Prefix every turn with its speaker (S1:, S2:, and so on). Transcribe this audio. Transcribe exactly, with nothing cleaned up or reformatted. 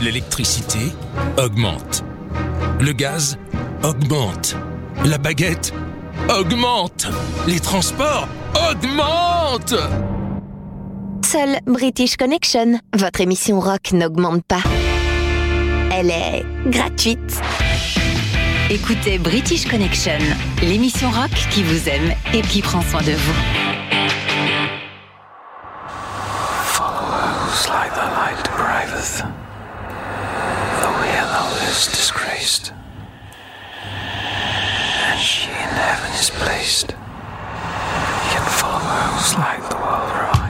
S1: L'électricité augmente. Le gaz augmente. La baguette augmente. Les transports augmentent.
S2: Seule British Connection, votre émission rock, n'augmente pas. Elle est gratuite.
S3: Écoutez British Connection, l'émission rock qui vous aime et qui prend soin de vous.
S4: Follow her whose like the light depriveth, though here thou is disgraced, and she in heaven is placed.